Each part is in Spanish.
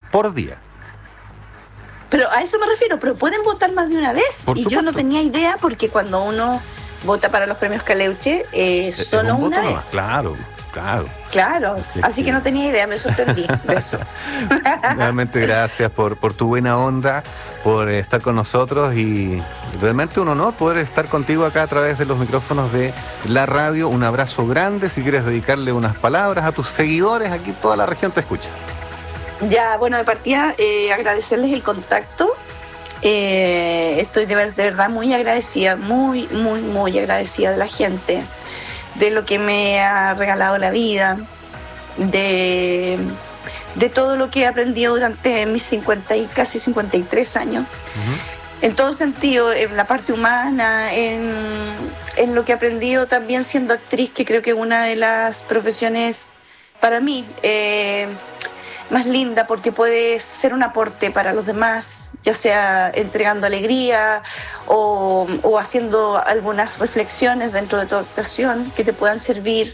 por día. Pero a eso me refiero, pero pueden votar más de una vez. Por y supuesto. yo no tenía idea porque cuando uno vota para los premios Caleuche, solo un una voto vez. nomás. Claro. Claro, Así así que- que no tenía idea, me sorprendí de eso. Realmente gracias por tu buena onda, por estar con nosotros y realmente un honor poder estar contigo acá a través de los micrófonos de la radio. Un abrazo grande, si quieres dedicarle unas palabras a tus seguidores, aquí toda la región te escucha. Ya, bueno, de partida, agradecerles el contacto. Estoy de verdad muy agradecida, muy agradecida de la gente, de lo que me ha regalado la vida, de todo lo que he aprendido durante mis 50 y casi 53 años. En todo sentido, en la parte humana, en lo que he aprendido también siendo actriz, que creo que es una de las profesiones para mí más linda, porque puede ser un aporte para los demás, ya sea entregando alegría o haciendo algunas reflexiones dentro de tu actuación que te puedan servir.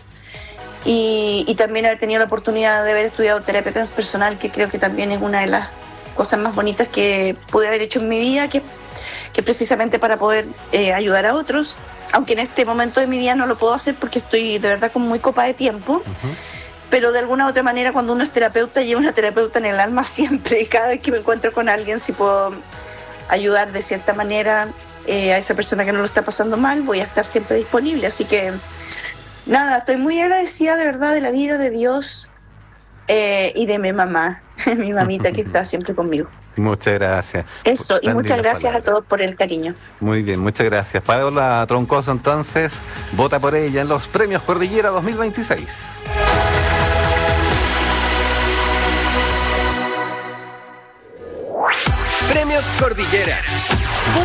Y también haber tenido la oportunidad de haber estudiado terapia transpersonal, que creo que también es una de las cosas más bonitas que pude haber hecho en mi vida, que precisamente para poder ayudar a otros, aunque en este momento de mi vida no lo puedo hacer porque estoy de verdad con muy copa de tiempo. Pero de alguna u otra manera, cuando uno es terapeuta, lleva una terapeuta en el alma siempre, y cada vez que me encuentro con alguien, si puedo ayudar de cierta manera a esa persona que no lo está pasando mal, voy a estar siempre disponible. Así que nada, estoy muy agradecida de verdad de la vida, de Dios y de mi mamá, mi mamita que está siempre conmigo. Muchas gracias. Eso, y Tan muchas lindas gracias palabras. a todos por el cariño. Muy bien, muchas gracias. Paola Troncoso, entonces, vota por ella en los Premios Cordillera 2026. Premios Cordillera.